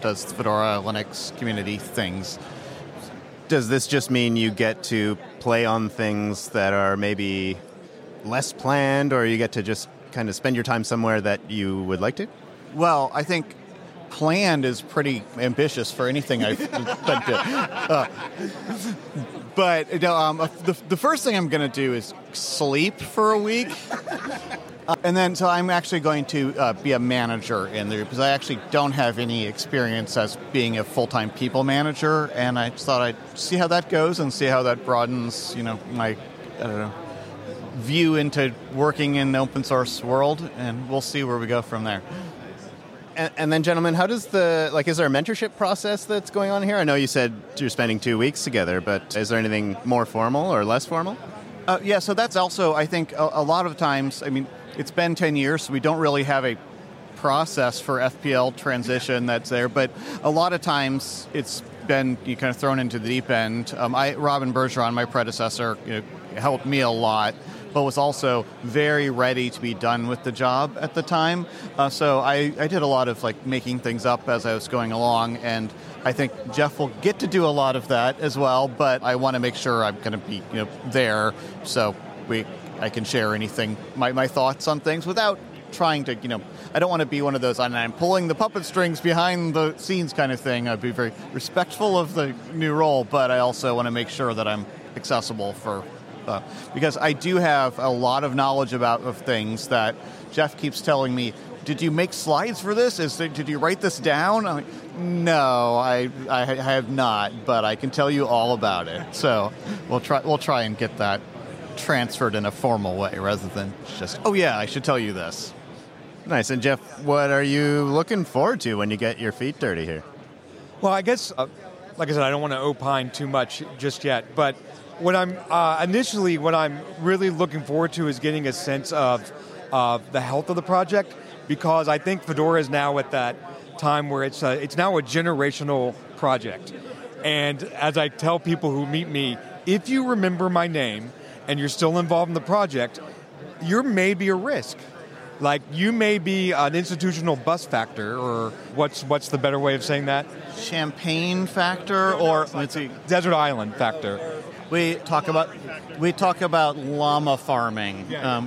does Fedora Linux community things. Does this just mean you get to play on things that are maybe less planned, or you get to just kind of spend your time somewhere that you would like to? Well, I think planned is pretty ambitious for anything I've been to. But the first thing I'm going to do is sleep for a week. And then, so I'm actually going to be a manager in there because I actually don't have any experience as being a full-time people manager. And I just thought I'd see how that goes and see how that broadens, my, view into working in the open source world. And we'll see where we go from there. And then, gentlemen, how does is there a mentorship process that's going on here? I know you said you're spending 2 weeks together, but is there anything more formal or less formal? Yeah, so that's also, I think, a lot of times, it's been 10 years, so we don't really have a process for FPL transition that's there, but a lot of times it's been kind of thrown into the deep end. Robin Bergeron, my predecessor, helped me a lot, but was also very ready to be done with the job at the time. So I did a lot of making things up as I was going along, and I think Jeff will get to do a lot of that as well, but I want to make sure I'm going to be there so I can share anything, my thoughts on things without trying to, I don't want to be one of those, I'm pulling the puppet strings behind the scenes kind of thing. I'd be very respectful of the new role, but I also want to make sure that I'm accessible for, because I do have a lot of knowledge of things that Jeff keeps telling me, did you make slides for this? Did you write this down? I'm like, no, I have not, but I can tell you all about it. So we'll try and get that transferred in a formal way rather than just, oh yeah, I should tell you this. Nice. And Jeff, what are you looking forward to when you get your feet dirty here? Well, I guess, like I said, I don't want to opine too much just yet, but what I'm really looking forward to is getting a sense of the health of the project, because I think Fedora is now at that time where it's now a generational project. And as I tell people who meet me, if you remember my name and you're still involved in the project, you're maybe a risk. You may be an institutional bus factor, or what's the better way of saying that? Champagne factor, or let's see, desert island factor. We talk about llama farming. Yeah.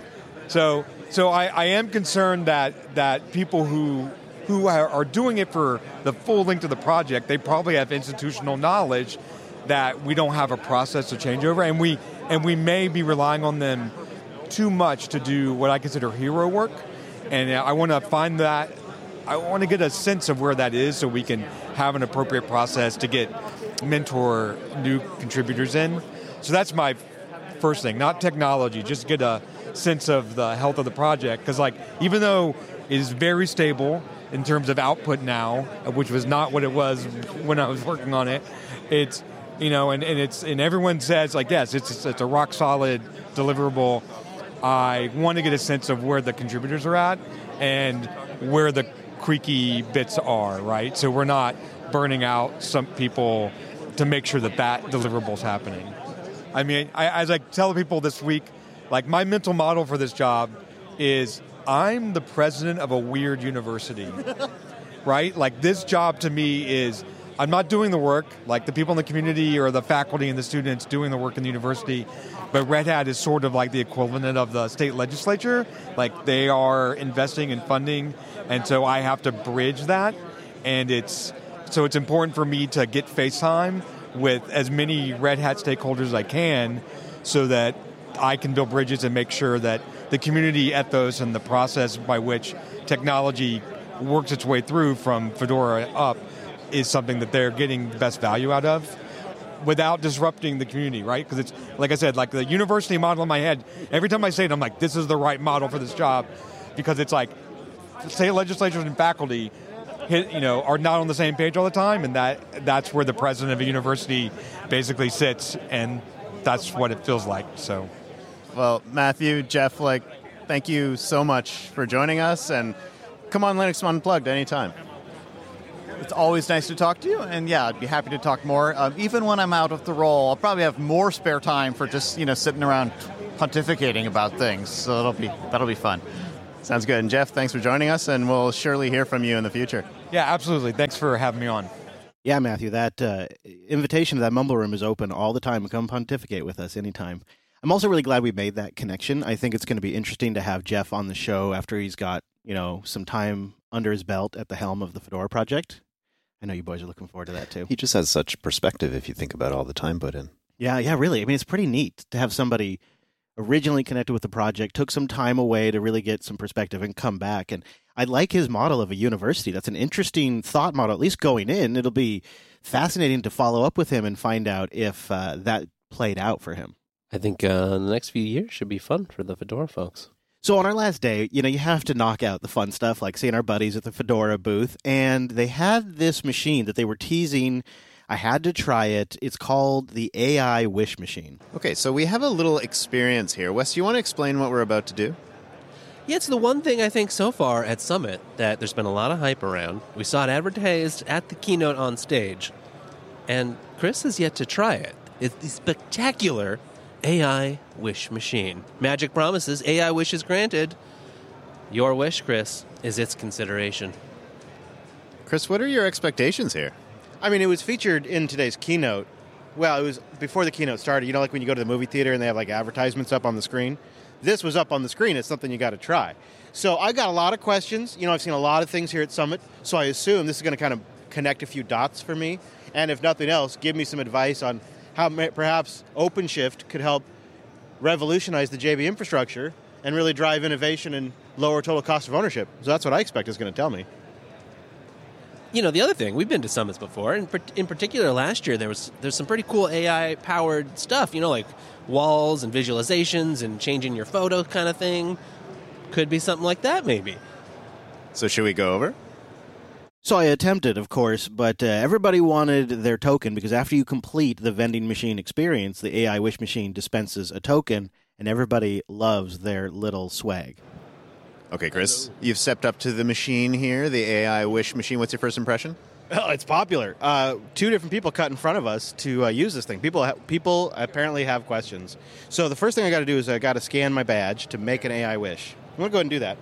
So I am concerned that people who are doing it for the full length of the project, they probably have institutional knowledge that we don't have a process to change over, and we may be relying on them too much to do what I consider hero work. And I want to find that, I want to get a sense of where that is so we can have an appropriate process to mentor new contributors in. So that's my first thing, not technology, just get a sense of the health of the project. Because even though it is very stable in terms of output now, which was not what it was when I was working on it, it's, and everyone says yes, it's a rock solid deliverable. I want to get a sense of where the contributors are at and where the creaky bits are, right? So we're not burning out some people to make sure that deliverable is happening. As I tell people this week, my mental model for this job is I'm the president of a weird university, right? This job to me is, I'm not doing the work, the people in the community or the faculty and the students doing the work in the university, but Red Hat is sort of the equivalent of the state legislature. They are investing and funding, and so I have to bridge that. And it's important for me to get face time with as many Red Hat stakeholders as I can so that I can build bridges and make sure that the community ethos and the process by which technology works its way through from Fedora up is something that they're getting the best value out of without disrupting the community, right? Because it's, like I said, the university model in my head, every time I say it, I'm this is the right model for this job, because it's state legislatures and faculty are not on the same page all the time, and that's where the president of a university basically sits, and that's what it feels like. So, well, Matthew, Jeff, thank you so much for joining us, and come on Linux Unplugged anytime. It's always nice to talk to you, and yeah, I'd be happy to talk more. Even when I'm out of the role, I'll probably have more spare time for just sitting around pontificating about things. So that'll be fun. Sounds good. And Jeff, thanks for joining us, and we'll surely hear from you in the future. Yeah, absolutely. Thanks for having me on. Yeah, Matthew, that invitation to that Mumble Room is open all the time. Come pontificate with us anytime. I'm also really glad we made that connection. I think it's going to be interesting to have Jeff on the show after he's got, some time under his belt at the helm of the Fedora project. I know you boys are looking forward to that too. He just has such perspective if you think about all the time put in. Yeah, really. I mean, it's pretty neat to have somebody originally connected with the project, took some time away to really get some perspective and come back. And I like his model of a university. That's an interesting thought model, at least going in. It'll be fascinating to follow up with him and find out if that played out for him. I think the next few years should be fun for the Fedora folks. So on our last day, you have to knock out the fun stuff, like seeing our buddies at the Fedora booth. And they had this machine that they were teasing. I had to try it. It's called the AI Wish Machine. Okay, so we have a little experience here. Wes, do you want to explain what we're about to do? Yeah, it's the one thing I think so far at Summit that there's been a lot of hype around. We saw it advertised at the keynote on stage, and Chris has yet to try it. It's the spectacular AI Wish Machine. Magic promises, AI wish is granted. Your wish, Chris, is its consideration. Chris, what are your expectations here? I mean, it was featured in today's keynote. Well, it was before the keynote started. Like when you go to the movie theater and they have like advertisements up on the screen. This was up on the screen. It's something you got to try. So I got a lot of questions. I've seen a lot of things here at Summit. So I assume this is going to kind of connect a few dots for me. And if nothing else, give me some advice on how perhaps OpenShift could help revolutionize the JB infrastructure and really drive innovation and lower total cost of ownership. So that's what I expect it's going to tell me. The other thing, we've been to summits before, and in particular last year, there's some pretty cool AI-powered stuff, like walls and visualizations and changing your photo kind of thing. Could be something like that, maybe. So should we go over? So I attempted, of course, but everybody wanted their token because after you complete the vending machine experience, the AI Wish Machine dispenses a token, and everybody loves their little swag. Okay, Chris, you've stepped up to the machine here, the AI Wish Machine. What's your first impression? Oh, it's popular. 2 different people cut in front of us to use this thing. People apparently have questions. So the first thing I got to do is I got to scan my badge to make an AI wish. I'm going to go ahead and do that.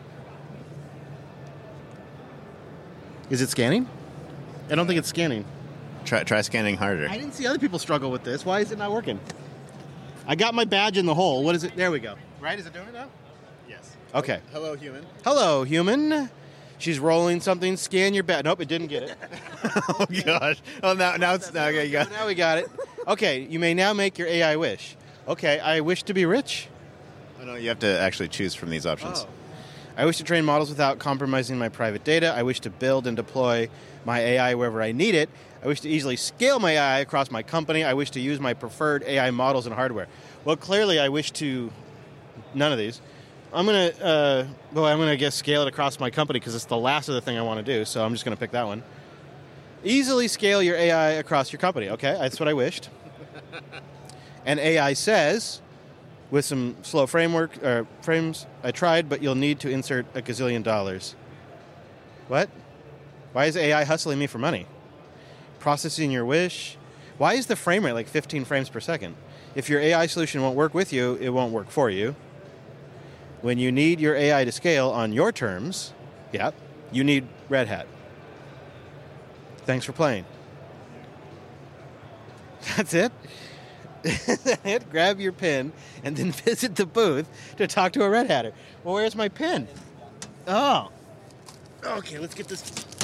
Is it scanning? I don't think it's scanning. Try scanning harder. I didn't see other people struggle with this. Why is it not working? I got my badge in the hole. What is it? There we go. Right? Is it doing it now? Yes. Okay. Hello, human. Hello, human. She's rolling something. Scan your badge. Nope, it didn't get it. Oh, gosh. Oh, now it's... Okay, you got it. Now we got it. Okay, you may now make your AI wish. Okay, I wish to be rich. Oh, no, you have to actually choose from these options. Oh. I wish to train models without compromising my private data. I wish to build and deploy my AI wherever I need it. I wish to easily scale my AI across my company. I wish to use my preferred AI models and hardware. Well, clearly I wish to... None of these. I'm going to guess scale it across my company because it's the last of the thing I want to do, so I'm just going to pick that one. Easily scale your AI across your company. Okay, that's what I wished. And AI says... With some slow frames, I tried, but you'll need to insert a gazillion dollars. What? Why is AI hustling me for money? Processing your wish? Why is the frame rate like 15 frames per second? If your AI solution won't work with you, it won't work for you. When you need your AI to scale on your terms, you need Red Hat. Thanks for playing. That's it? Grab your pin and then visit the booth to talk to a Red Hatter. Well, where's my pin? Oh. Okay, let's get this.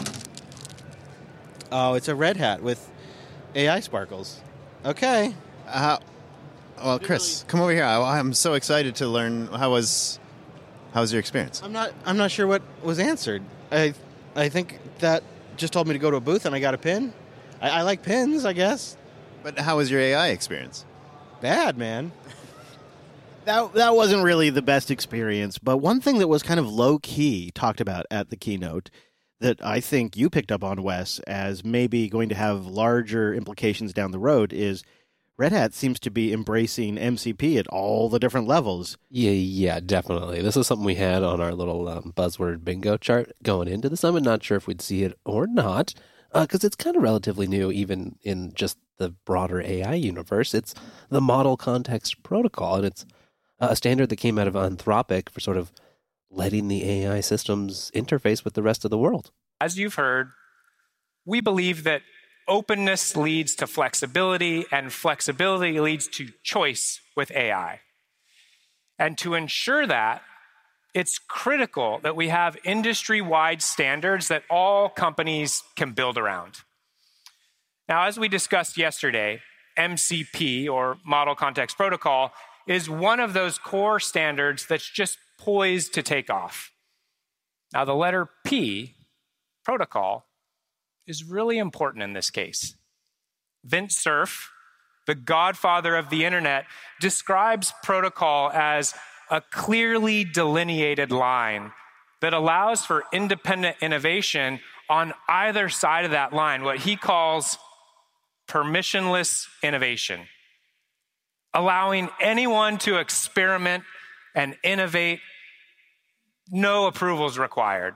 Oh, it's a Red Hat with AI sparkles. Okay. Well, Chris, come over here. I'm so excited to learn how was your experience? I'm not sure what was answered. I think that just told me to go to a booth and I got a pin. I like pins, I guess. But how was your AI experience? Bad, man. That wasn't really the best experience, but one thing that was kind of low-key talked about at the keynote that I think you picked up on, Wes, as maybe going to have larger implications down the road is Red Hat seems to be embracing MCP at all the different levels. Yeah, definitely. This is something we had on our little buzzword bingo chart going into the summit. Not sure if we'd see it or not, because it's kind of relatively new even in just the broader AI universe. It's the Model Context Protocol, and it's a standard that came out of Anthropic for sort of letting the AI systems interface with the rest of the world. As you've heard, we believe that openness leads to flexibility, and flexibility leads to choice with AI. And to ensure that, it's critical that we have industry-wide standards that all companies can build around. Now, as we discussed yesterday, MCP, or Model Context Protocol, is one of those core standards that's just poised to take off. Now, the letter P, protocol, is really important in this case. Vint Cerf, the godfather of the internet, describes protocol as a clearly delineated line that allows for independent innovation on either side of that line, what he calls permissionless innovation, allowing anyone to experiment and innovate, no approvals required.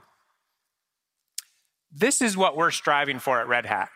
This is what we're striving for at Red Hat.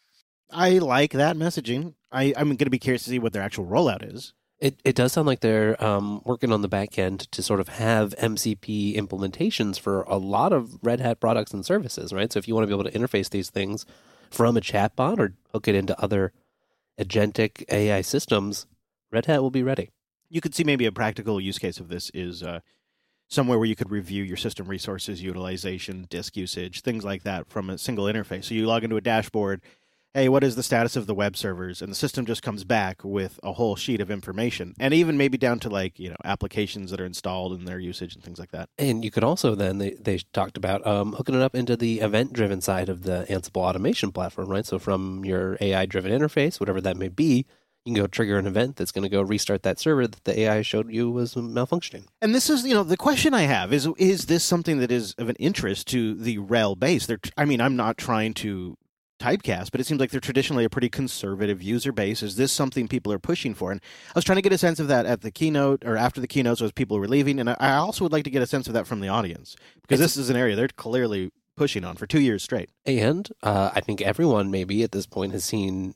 I like that messaging. I'm going to be curious to see what their actual rollout is. It does sound like they're working on the back end to sort of have MCP implementations for a lot of Red Hat products and services, right? So if you want to be able to interface these things from a chatbot or hook it into other agentic AI systems, Red Hat will be ready. You could see maybe a practical use case of this is somewhere where you could review your system resources utilization, disk usage, things like that from a single interface. So you log into a dashboard, hey, what is the status of the web servers? And the system just comes back with a whole sheet of information. And even maybe down to applications that are installed and their usage and things like that. And you could also then, they talked about hooking it up into the event-driven side of the Ansible automation platform, right? So from your AI-driven interface, whatever that may be, you can go trigger an event that's going to go restart that server that the AI showed you was malfunctioning. And this is, the question I have is this something that is of an interest to the RHEL base? I'm not trying to typecast, but it seems like they're traditionally a pretty conservative user base. Is this something people are pushing for? And I was trying to get a sense of that at the keynote or after the keynotes as people were leaving. And I also would like to get a sense of that from the audience, because this is an area they're clearly pushing on for 2 years straight. And I think everyone maybe at this point has seen,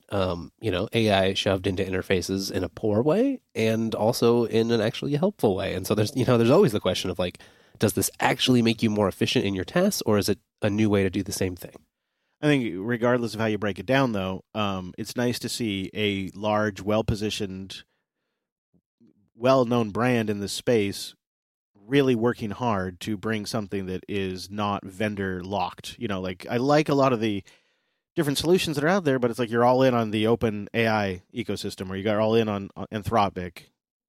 AI shoved into interfaces in a poor way and also in an actually helpful way. And so there's always the question of does this actually make you more efficient in your tasks, or is it a new way to do the same thing? I think regardless of how you break it down, though, it's nice to see a large, well-positioned, well-known brand in this space really working hard to bring something that is not vendor-locked. I like a lot of the different solutions that are out there, but it's like you're all in on the open AI ecosystem, or you got all in on Anthropic.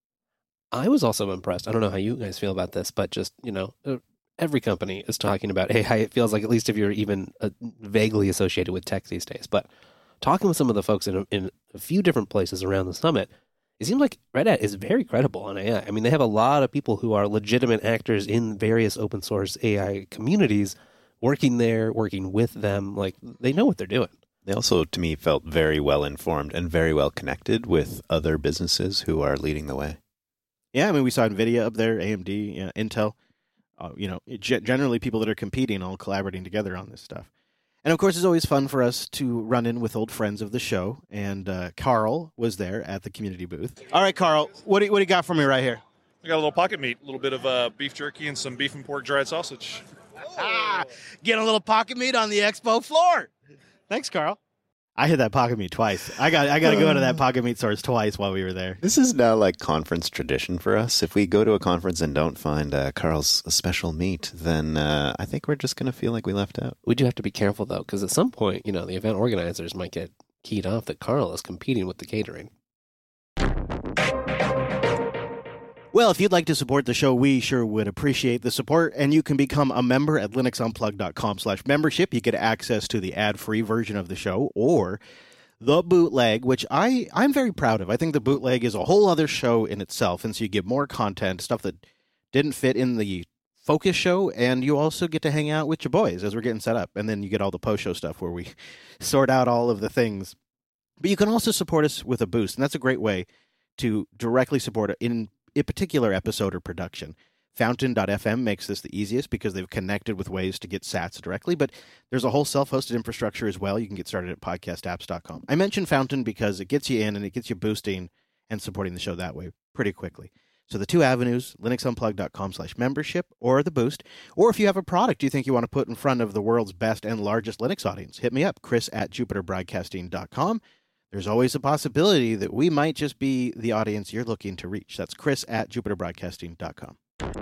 I was also impressed. I don't know how you guys feel about this, but just, every company is talking about AI. It feels like, at least if you're even vaguely associated with tech these days. But talking with some of the folks in a few different places around the summit, it seems like Red Hat is very credible on AI. I mean, they have a lot of people who are legitimate actors in various open source AI communities working there, working with them. They know what they're doing. They also, to me, felt very well informed and very well connected with other businesses who are leading the way. Yeah, we saw NVIDIA up there, AMD, Intel. Generally people that are competing all collaborating together on this stuff. And of course, it's always fun for us to run in with old friends of the show. And Carl was there at the community booth. All right, Carl, what do you got for me right here? I got a little pocket meat, a little bit of beef jerky and some beef and pork dried sausage. Get a little pocket meat on the expo floor. Thanks, Carl. I hit that pocket meat twice. I got to go to that pocket meat source twice while we were there. This is now like conference tradition for us. If we go to a conference and don't find Carl's special meat, then I think we're just going to feel like we left out. We do have to be careful, though, because at some point, the event organizers might get keyed off that Carl is competing with the catering. Well, if you'd like to support the show, we sure would appreciate the support, and you can become a member at linuxunplugged.com/membership. You get access to the ad-free version of the show, or the bootleg, which I'm very proud of. I think the bootleg is a whole other show in itself, and so you get more content, stuff that didn't fit in the focus show, and you also get to hang out with your boys as we're getting set up, and then you get all the post-show stuff where we sort out all of the things. But you can also support us with a boost, and that's a great way to directly support it in a particular episode or production. Fountain.fm makes this the easiest because they've connected with ways to get sats directly, but there's a whole self-hosted infrastructure as well. You can get started at podcastapps.com. I mentioned Fountain because it gets you in and it gets you boosting and supporting the show that way pretty quickly. So the two avenues, linuxunplugged.com/membership or the Boost. Or if you have a product you think you want to put in front of the world's best and largest Linux audience, hit me up, chris@jupiterbroadcasting.com. There's always a possibility that we might just be the audience you're looking to reach. That's chris@jupiterbroadcasting.com.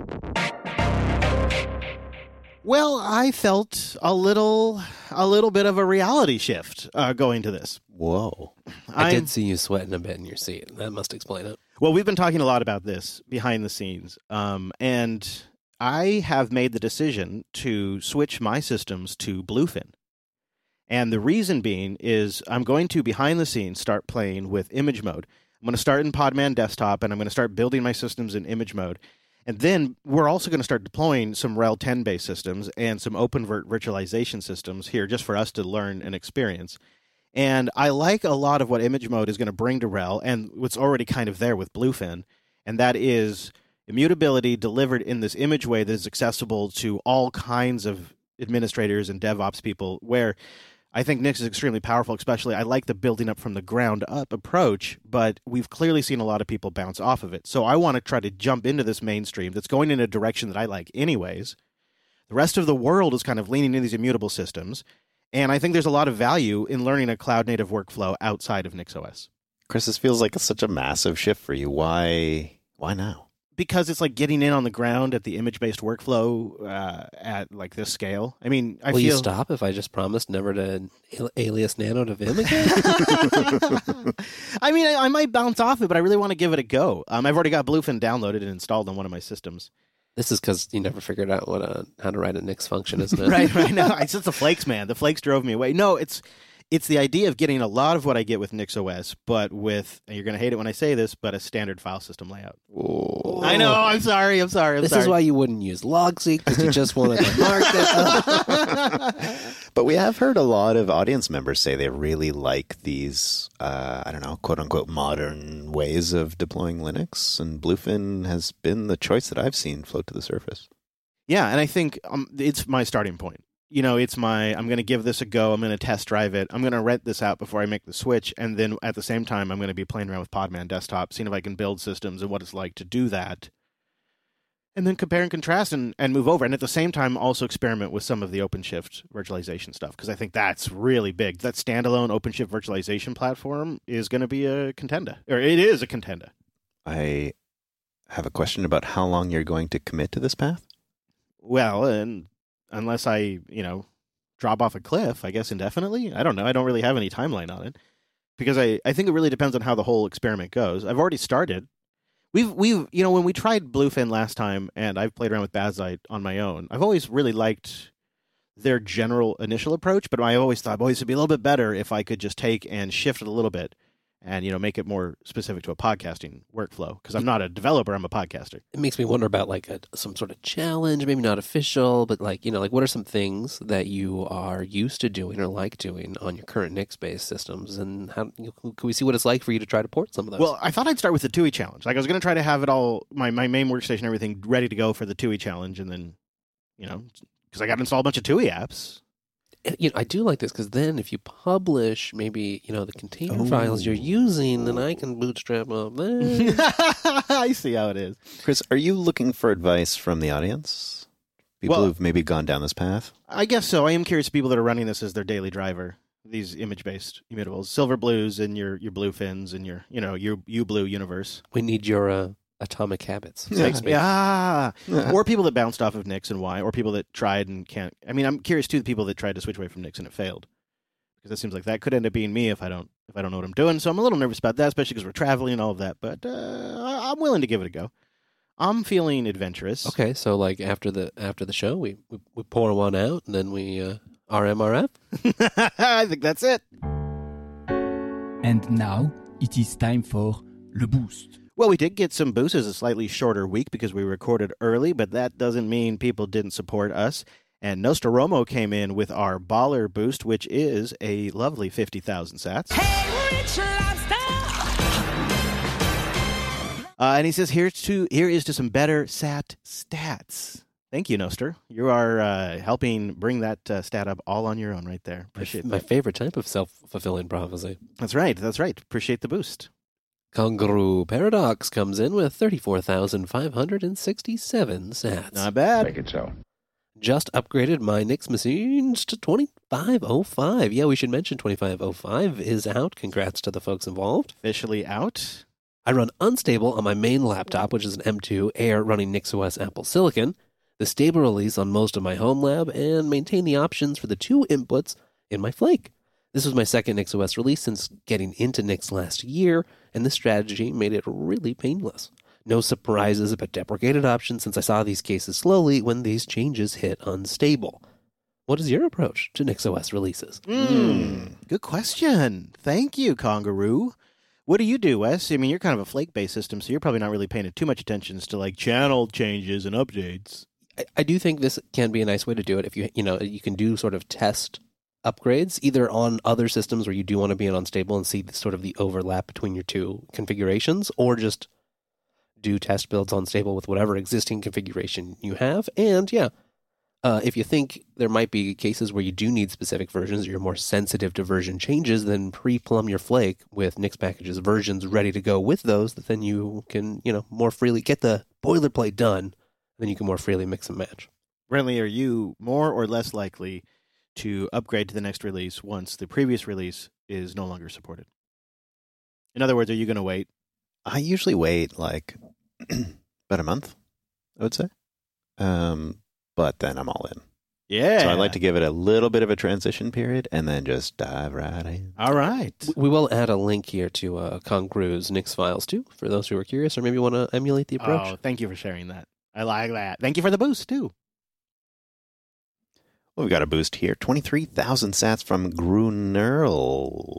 Well, I felt a little bit of a reality shift going to this. Whoa. I did see you sweating a bit in your seat. That must explain it. Well, we've been talking a lot about this behind the scenes, and I have made the decision to switch my systems to Bluefin. And the reason being is I'm going to, behind the scenes, start playing with image mode. I'm going to start in Podman Desktop, and I'm going to start building my systems in image mode. And then we're also going to start deploying some RHEL 10-based systems and some OpenVirt virtualization systems here just for us to learn and experience. And I like a lot of what image mode is going to bring to RHEL and what's already kind of there with Bluefin, and that is immutability delivered in this image way that is accessible to all kinds of administrators and DevOps people, where I think Nix is extremely powerful, especially I like the building up from the ground up approach, but we've clearly seen a lot of people bounce off of it. So I want to try to jump into this mainstream that's going in a direction that I like anyways. The rest of the world is kind of leaning into these immutable systems, and I think there's a lot of value in learning a cloud-native workflow outside of NixOS. Chris, this feels like such a massive shift for you. Why now? Because it's like getting in on the ground at the image-based workflow at like this scale. I mean, Will you stop if I just promised never to alias Nano to Vim again? I mean, I might bounce off it, but I really want to give it a go. I've already got Bluefin downloaded and installed on one of my systems. This is because you never figured out how to write a Nix function, isn't it? Right. No, it's just the flakes, man. The flakes drove me away. No, it's the idea of getting a lot of what I get with NixOS, but with, and you're going to hate it when I say this, but a standard file system layout. Whoa. I know. I'm sorry. This is why you wouldn't use LogSeq, because you just wanted to mark it. But we have heard a lot of audience members say they really like these, quote unquote, modern ways of deploying Linux, and Bluefin has been the choice that I've seen float to the surface. Yeah, and I think it's my starting point. I'm going to give this a go. I'm going to test drive it. I'm going to rent this out before I make the switch. And then at the same time, I'm going to be playing around with Podman Desktop, seeing if I can build systems and what it's like to do that. And then compare and contrast and move over. And at the same time, also experiment with some of the OpenShift virtualization stuff, because I think that's really big. That standalone OpenShift virtualization platform is going to be a contender. Or it is a contender. I have a question about how long you're going to commit to this path. Well, and unless I, drop off a cliff, I guess indefinitely. I don't know. I don't really have any timeline on it because I think it really depends on how the whole experiment goes. I've already started. We've when we tried Bluefin last time, and I've played around with Bazite on my own, I've always really liked their general initial approach, but I always thought, boy, this would be a little bit better if I could just take and shift it a little bit and, make it more specific to a podcasting workflow, because I'm not a developer, I'm a podcaster. It makes me wonder about some sort of challenge, maybe not official, but what are some things that you are used to doing or like doing on your current Nix-based systems, and how can we see what it's like for you to try to port some of those? Well, I thought I'd start with the TUI challenge. Like, I was going to try to have it all, my main workstation, everything ready to go for the TUI challenge, and then, because I got to install a bunch of TUI apps. I do like this because then if you publish maybe, the container files you're using, then I can bootstrap up there. I see how it is. Chris, are you looking for advice from the audience? People who've maybe gone down this path? I guess so. I am curious people that are running this as their daily driver, these image-based immutables, Silverblues and your Bluefins and your uBlue universe. We need your atomic habits. Yeah. Or people that bounced off of Nix and why, or people that tried and can't. I mean, I'm curious too, the people that tried to switch away from Nix and it failed, because it seems like that could end up being me if I don't know what I'm doing. So I'm a little nervous about that, especially because we're traveling and all of that. But I'm willing to give it a go. I'm feeling adventurous. Okay, so like after the show, we pour one out and then we RMRF. I think that's it. And now it is time for Le Boost. Well, we did get some boosts as a slightly shorter week because we recorded early, but that doesn't mean people didn't support us. And Nostromo came in with our baller boost, which is a lovely 50,000 sats. Hey, Rich Lobster! And he says, here is to some better sat stats. Thank you, Noster. You are helping bring that stat up all on your own right there. Appreciate my favorite type of self-fulfilling prophecy. That's right. Appreciate the boost. Kangaroo Paradox comes in with 34,567 sats. Not bad. Make it so. Just upgraded my Nix machines to 2505. Yeah, we should mention 2505 is out. Congrats to the folks involved. Officially out. I run Unstable on my main laptop, which is an M2 Air running NixOS Apple Silicon, the stable release on most of my home lab, and maintain the options for the 2 inputs in my Flake. This was my second NixOS release since getting into Nix last year, and this strategy made it really painless. No surprises about deprecated options since I saw these cases slowly when these changes hit unstable. What is your approach to NixOS releases? Good question. Thank you, Kangaroo. What do you do, Wes? I mean, you're kind of a Flake-based system, so you're probably not really paying too much attention to like channel changes and updates. I do think this can be a nice way to do it if you can do sort of test upgrades either on other systems where you do want to be in unstable and see sort of the overlap between your 2 configurations, or just do test builds on stable with whatever existing configuration you have. And if you think there might be cases where you do need specific versions or you're more sensitive to version changes, then pre-plumb your Flake with Nix packages versions ready to go with those, that then you can, more freely get the boilerplate done, then you can more freely mix and match. Brentley, are you more or less likely to upgrade to the next release once the previous release is no longer supported? In other words, are you going to wait? I usually wait like about a month, I would say. But then I'm all in. Yeah. So I like to give it a little bit of a transition period and then just dive right in. All right. We will add a link here to Kangaroo's Nix files too, for those who are curious or maybe want to emulate the approach. Oh, thank you for sharing that. I like that. Thank you for the boost too. Well, we got a boost here. 23,000 sats from Grunerly.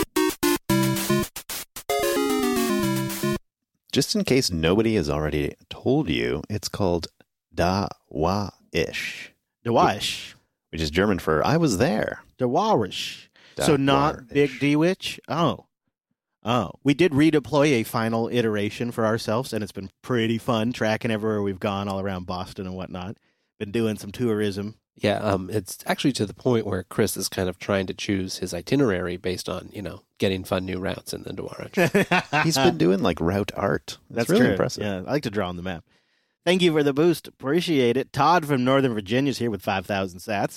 Just in case nobody has already told you, it's called Dawaish. Dawaish. Which is German for I was there. Dawaish. So not Big D-Witch? Oh. We did redeploy a final iteration for ourselves, and it's been pretty fun tracking everywhere we've gone all around Boston and whatnot. Been doing some tourism. Yeah, it's actually to the point where Chris is kind of trying to choose his itinerary based on, getting fun new routes in the Dawaish. He's been doing like route art. That's really true. impressive. Yeah, I like to draw on the map. Thank you for the boost. Appreciate it. Todd from Northern Virginia is here with 5,000 sats.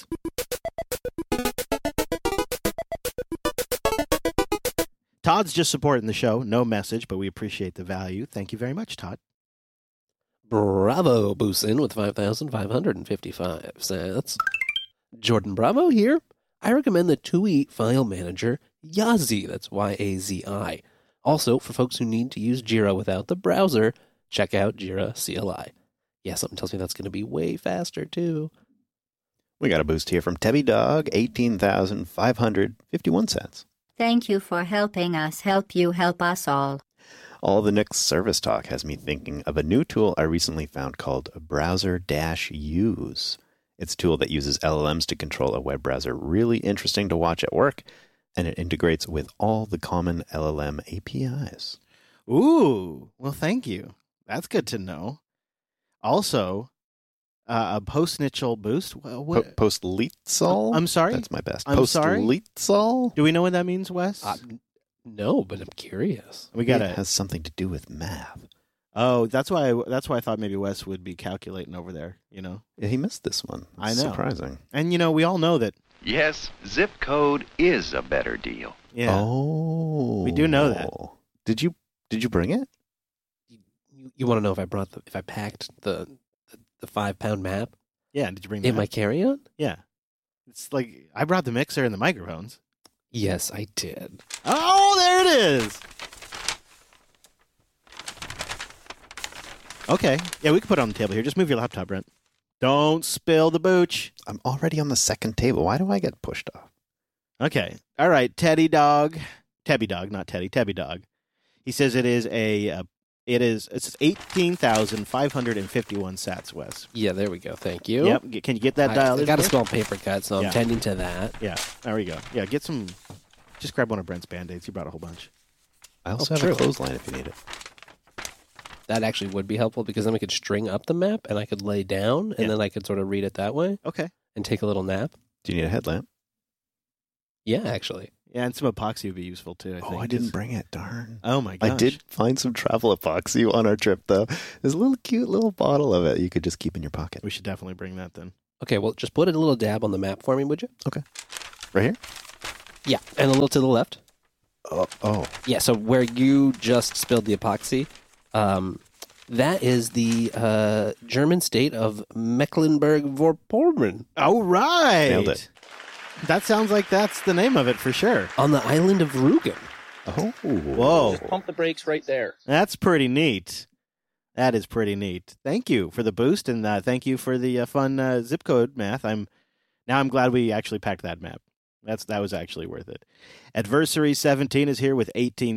Todd's just supporting the show. No message, but we appreciate the value. Thank you very much, Todd. Bravo Boosin with 5,555 sats. Jordan Bravo here. I recommend the TUI file manager Yazi. That's Y-A-Z-I. Also, for folks who need to use Jira without the browser, check out Jira CLI. Yeah, something tells me that's going to be way faster too. We got a boost here from Tebby Dog, 18,551 cents. Thank you for helping us help you help us all. All the Nix service talk has me thinking of a new tool I recently found called Browser-Use. It's a tool that uses LLMs to control a web browser. Really interesting to watch at work, and it integrates with all the common LLM APIs. Ooh, well, thank you. That's good to know. Also, a post-Nitchell boost. Post-Lietzol? I'm sorry? That's my best. I'm sorry? Post-Lietzol? Do we know what that means, Wes? No, but I'm curious. We got It has something to do with math. Oh, that's why I thought maybe Wes would be calculating over there, Yeah, he missed this one. I know. Surprising. And, we all know that. Yes, zip code is a better deal. Yeah. Oh. We do know that. Did you bring it? You want to know if I packed the 5-pound map? Yeah, did you bring that? In my carry-on? Yeah. It's like, I brought the mixer and the microphones. Yes, I did. Oh, there it is. Okay. Yeah, we can put it on the table here. Just move your laptop, Brent. Don't spill the booch. I'm already on the second table. Why do I get pushed off? Okay. All right. Teddy Dog. Tebby Dog, not Teddy. Tebby Dog. He says it's 18,551 sats, Wes. Yeah, there we go. Thank you. Yep. Can you get that dialed I in? got a small paper cut, so I'm tending to that. Yeah. There we go. Yeah, get some. Just grab one of Brent's Band-Aids. He brought a whole bunch. I also have a clothesline if you need it. That actually would be helpful because then we could string up the map and I could lay down and then I could sort of read it that way. Okay. And take a little nap. Do you need a headlamp? Yeah, actually. Yeah, and some epoxy would be useful too. I think. I didn't bring it. Darn. Oh my gosh. I did find some travel epoxy on our trip, though. There's a little cute little bottle of it you could just keep in your pocket. We should definitely bring that then. Okay, well, just put a little dab on the map for me, would you? Okay. Right here? Yeah, and a little to the left. Oh. Yeah, so where you just spilled the epoxy, that is the German state of Mecklenburg-Vorpommern. Oh, right. Nailed it. That sounds like that's the name of it for sure. On the island of Rügen. Oh. Whoa. Just pump the brakes right there. That's pretty neat. That is pretty neat. Thank you for the boost, and thank you for the fun zip code math. I'm glad we actually packed that map. That was actually worth it. Adversary 17 is here with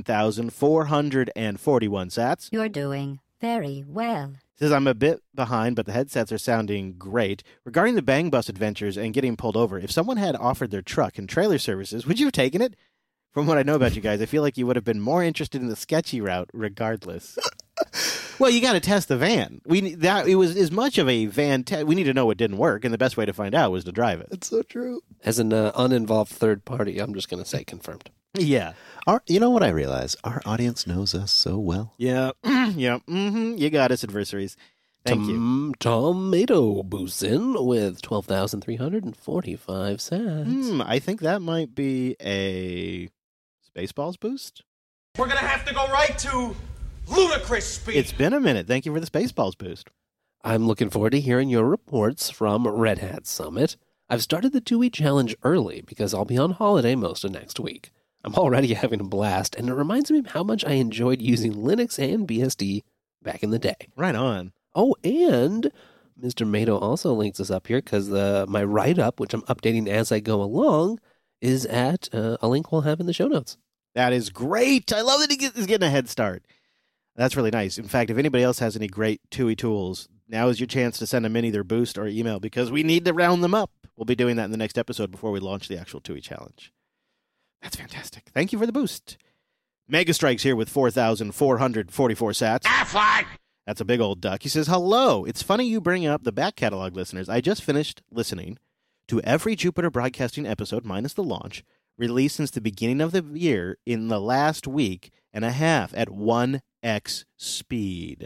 18,441 sats. You're doing very well. Says I'm a bit behind, but the headsets are sounding great. Regarding the Bang Bus adventures and getting pulled over, if someone had offered their truck and trailer services, would you have taken it? From what I know about you guys, I feel like you would have been more interested in the sketchy route regardless. Well, you got to test the van. It was as much of a van test. We need to know what didn't work, and the best way to find out was to drive it. That's so true. As an uninvolved third party, I'm just going to say confirmed. Yeah. You know what I realize? Our audience knows us so well. Yeah. Yeah. Mm-hmm. You got us, adversaries. Thank you. Tomato Boosin with 12,345 sats. I think that might be a Spaceballs boost. We're going to have to go right to ludicrous speed. It's been a minute. Thank you for the Spaceballs boost. I'm looking forward to hearing your reports from Red Hat Summit. I've started the 2-week challenge early because I'll be on holiday most of next week. I'm already having a blast, and it reminds me of how much I enjoyed using Linux and BSD back in the day. Right on. Oh, and Mr. Mato also links us up here because my write-up, which I'm updating as I go along, is at a link we'll have in the show notes. That is great. I love that he's getting a head start. That's really nice. In fact, if anybody else has any great TUI tools, now is your chance to send them in either boost or email because we need to round them up. We'll be doing that in the next episode before we launch the actual TUI challenge. That's fantastic. Thank you for the boost. Mega Strike's here with 4,444 sats. That's a big old duck. He says, hello. It's funny you bring up the back catalog, listeners. I just finished listening to every Jupiter Broadcasting episode, minus the launch, released since the beginning of the year in the last week and a half at 1x speed.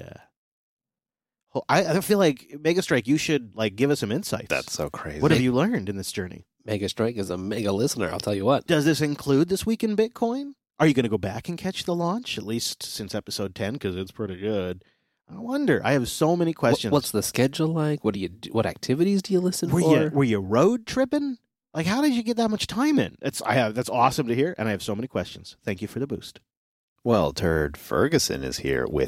I feel like, Mega Strike, you should give us some insights. That's so crazy. What have you learned in this journey? Mega Strike is a mega listener, I'll tell you what. Does this include This Week in Bitcoin? Are you going to go back and catch the launch, at least since episode 10, because it's pretty good? I wonder. I have so many questions. What's the schedule like? What do you do? What activities do you listen for? Were you road tripping? How did you get that much time in? That's awesome to hear, and I have so many questions. Thank you for the boost. Well, Turd Ferguson is here with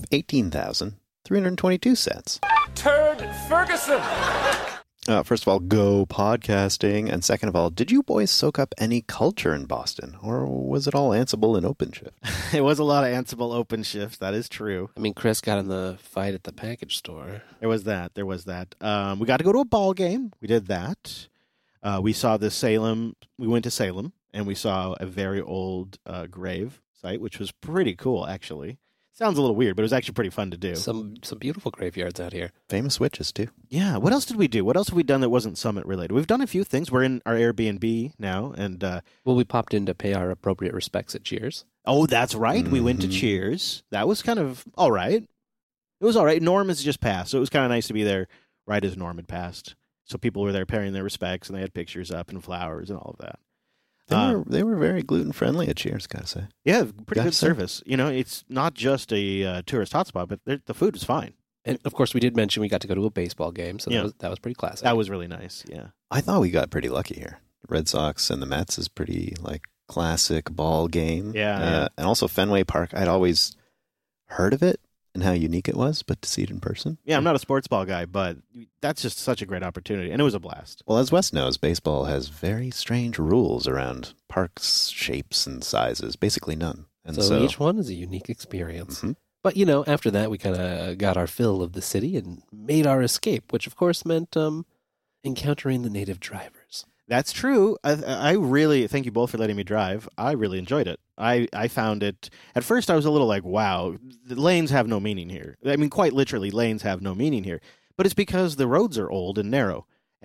18,322 sats. Turd Ferguson! First of all, go podcasting. And second of all, did you boys soak up any culture in Boston? Or was it all Ansible and OpenShift? It was a lot of Ansible OpenShift. That is true. I mean, Chris got in the fight at the package store. There was that. We got to go to a ball game. We did that. We saw we went to Salem, and we saw a very old grave site, which was pretty cool, actually. Sounds a little weird, but it was actually pretty fun to do. Some beautiful graveyards out here. Famous witches, too. Yeah. What else did we do? What else have we done that wasn't Summit related? We've done a few things. We're in our Airbnb now. And we popped in to pay our appropriate respects at Cheers. Oh, that's right. Mm-hmm. We went to Cheers. That was kind of all right. It was all right. Norm has just passed, so it was kind of nice to be there right as Norm had passed. So people were there paying their respects, and they had pictures up and flowers and all of that. They were very gluten-friendly at Cheers, gotta say. Yeah, pretty good service. It's not just a tourist hotspot, but the food is fine. And, of course, we did mention we got to go to a baseball game, so that was pretty classic. That was really nice, yeah. I thought we got pretty lucky here. The Red Sox and the Mets is pretty, classic ball game. Yeah. And also Fenway Park, I'd always heard of it and how unique it was, but to see it in person. Yeah, I'm not a sports ball guy, but that's just such a great opportunity, and it was a blast. Well, as Wes knows, baseball has very strange rules around parks, shapes, and sizes. Basically none. And so each one is a unique experience. Mm-hmm. But, after that, we kind of got our fill of the city and made our escape, which, of course, meant encountering the native drivers. That's true. I really, thank you both for letting me drive. I really enjoyed it. I found it, at first I was a little wow, the lanes have no meaning here. I mean, quite literally, lanes have no meaning here. But it's because the roads are old and narrow.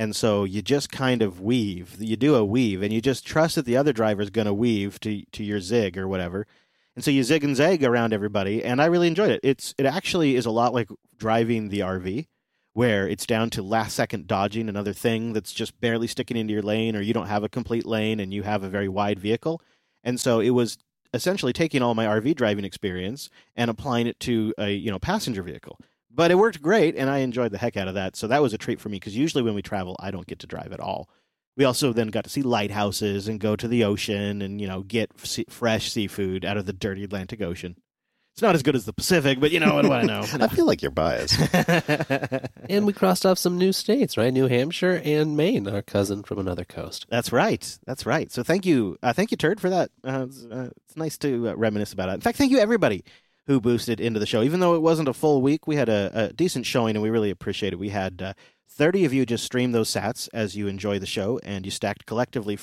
And so you just kind of weave. You do a weave, and you just trust that the other driver is going to weave to your zig or whatever. And so you zig and zag around everybody, and I really enjoyed it. It actually is a lot like driving the RV, where it's down to last-second dodging another thing that's just barely sticking into your lane, or you don't have a complete lane and you have a very wide vehicle. And so it was essentially taking all my RV driving experience and applying it to a passenger vehicle. But it worked great, and I enjoyed the heck out of that. So that was a treat for me, because usually when we travel, I don't get to drive at all. We also then got to see lighthouses and go to the ocean and, get fresh seafood out of the dirty Atlantic Ocean. It's not as good as the Pacific, but what do I know? I feel like you're biased. And we crossed off some new states, right? New Hampshire and Maine, our cousin from another coast. That's right. So thank you, Turd, for that. It's nice to reminisce about it. In fact, thank you, everybody who boosted into the show. Even though it wasn't a full week, we had a decent showing, and we really appreciate it. We had 30 of you just stream those sats as you enjoy the show, and you stacked collectively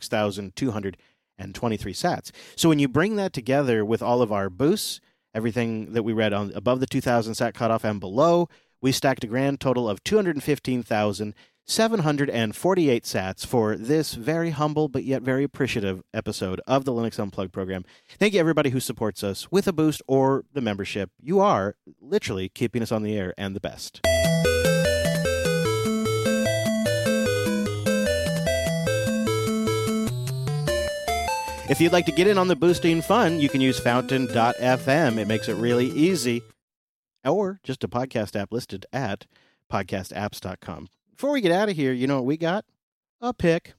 46,223 sats. So when you bring that together with all of our boosts, everything that we read on above the 2,000 sat cutoff and below, we stacked a grand total of 215,748 sats for this very humble but yet very appreciative episode of the Linux Unplugged program. Thank you, everybody who supports us with a boost or the membership. You are literally keeping us on the air and the best. If you'd like to get in on the boosting fun, you can use fountain.fm. It makes it really easy. Or just a podcast app listed at podcastapps.com. Before we get out of here, you know what we got? A pick.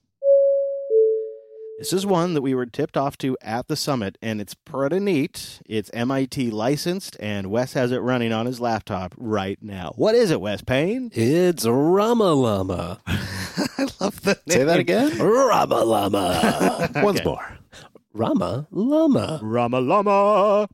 This is one that we were tipped off to at the summit, and it's pretty neat. It's MIT licensed, and Wes has it running on his laptop right now. What is it, Wes Payne? It's Ramalama. I love the name. Say that again? Ramalama. Once more. Ramalama. Ramalama.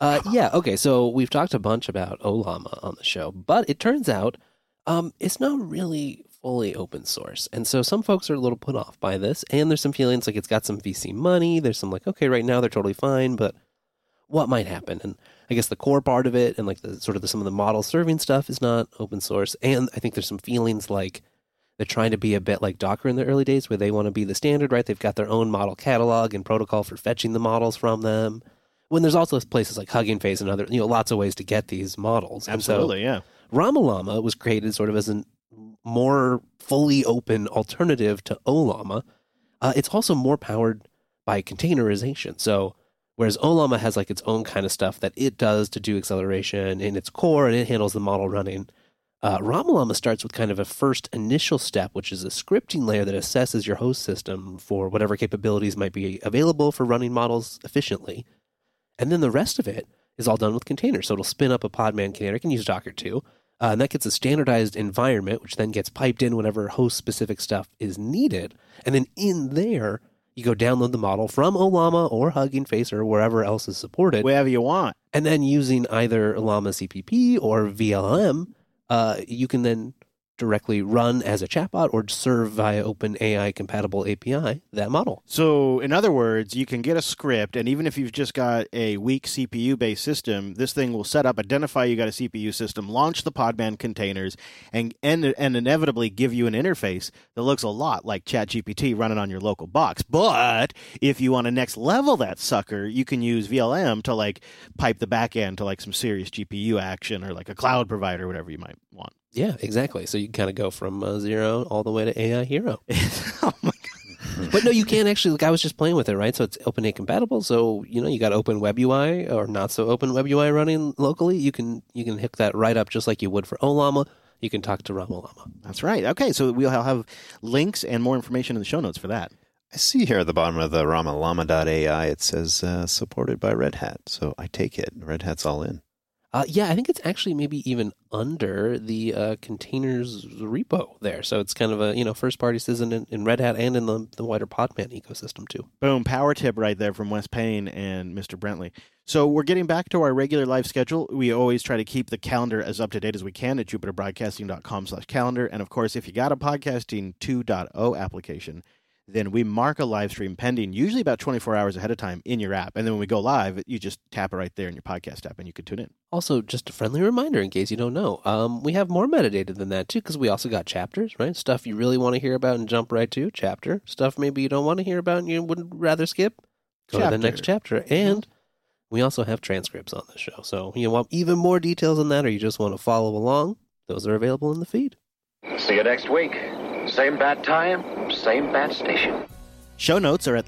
Okay, so we've talked a bunch about Ollama on the show, but it turns out it's not really fully open source. And so some folks are a little put off by this, and there's some feelings like it's got some VC money. There's some like, okay, right now they're totally fine, but what might happen? And I guess the core part of it and like some of the model serving stuff is not open source. And I think there's some feelings like they're trying to be a bit like Docker in the early days where they want to be the standard, right? They've got their own model catalog and protocol for fetching the models from them. When there's also places like Hugging Face and other, lots of ways to get these models. Absolutely, yeah. Ramalama was created sort of as a more fully open alternative to Ollama. It's also more powered by containerization. So whereas Ollama has like its own kind of stuff that it does to do acceleration in its core and it handles the model running, Ramalama starts with kind of a first initial step, which is a scripting layer that assesses your host system for whatever capabilities might be available for running models efficiently. And then the rest of it is all done with containers. So it'll spin up a Podman container. It can use Docker too. And that gets a standardized environment, which then gets piped in whenever host-specific stuff is needed. And then in there, you go download the model from Ollama or Hugging Face or wherever else is supported. Wherever you want. And then using either Ollama CPP or VLM, you can then directly run as a chatbot or serve via OpenAI compatible API that model. So in other words, you can get a script, and even if you've just got a weak CPU-based system, this thing will set up, identify you got a CPU system, launch the Podman containers, and inevitably give you an interface that looks a lot like ChatGPT running on your local box. But if you want to next level that sucker, you can use VLM to like pipe the back end to like some serious GPU action or like a cloud provider, whatever you might want. Yeah, exactly. So you kind of go from zero all the way to AI Hero. Oh my god! But no, you can't actually. Like I was just playing with it, right? So it's OpenAI compatible. So you got Open Web UI or not so Open Web UI running locally. You can hook that right up just like you would for Ollama. You can talk to Ramalama. That's right. Okay, so we'll have links and more information in the show notes for that. I see here at the bottom of the ramalama.ai it says supported by Red Hat. So I take it Red Hat's all in. Yeah, I think it's actually maybe even under the containers repo there. So it's kind of a, first-party citizen in Red Hat and in the wider Podman ecosystem, too. Boom, power tip right there from Wes Payne and Mr. Brentley. So we're getting back to our regular live schedule. We always try to keep the calendar as up-to-date as we can at jupiterbroadcasting.com/calendar. And, of course, if you got a Podcasting 2.0 application, then we mark a live stream pending, usually about 24 hours ahead of time in your app. And then when we go live, you just tap it right there in your podcast app and you can tune in. Also, just a friendly reminder in case you don't know, we have more metadata than that too, because we also got chapters, right? Stuff you really want to hear about and jump right to, chapter. Stuff maybe you don't want to hear about and you would rather skip, go to the next chapter. And we also have transcripts on this show. So you want even more details on that, or you just want to follow along, those are available in the feed. See you next week. Same bat time, same bat station. Show notes are at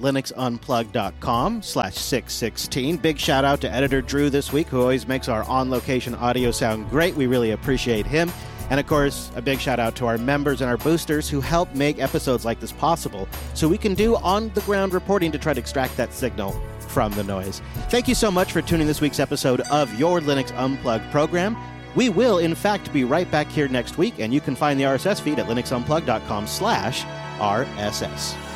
linuxunplug.com/616. Big shout out to editor Drew this week, who always makes our on-location audio sound great. We really appreciate him. And of course, a big shout out to our members and our boosters who help make episodes like this possible so we can do on-the-ground reporting to try to extract that signal from the noise. Thank you so much for tuning this week's episode of your Linux Unplugged program. We will, in fact, be right back here next week, and you can find the RSS feed at linuxunplug.com/RSS.